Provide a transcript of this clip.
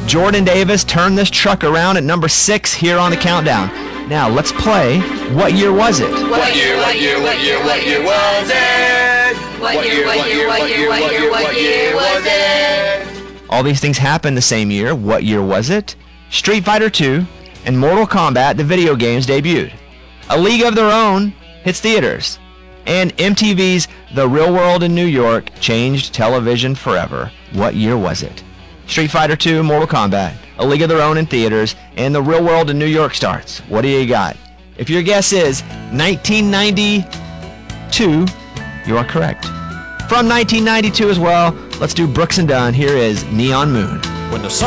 Jordan Davis turned this truck around at number 6 here on the countdown. Now let's play What Year Was It? What year was it? What year was it? All these things happened the same year. What year was it? Street Fighter II and Mortal Kombat, the video games, debuted. A League of Their Own hits theaters. And MTV's The Real World in New York changed television forever. What year was it? Street Fighter II, Mortal Kombat, A League of Their Own in theaters, and The Real World in New York starts. What do you got? If your guess is 1992, you are correct. From 1992 as well, let's do Brooks and Dunn. Here is Neon Moon. When the sun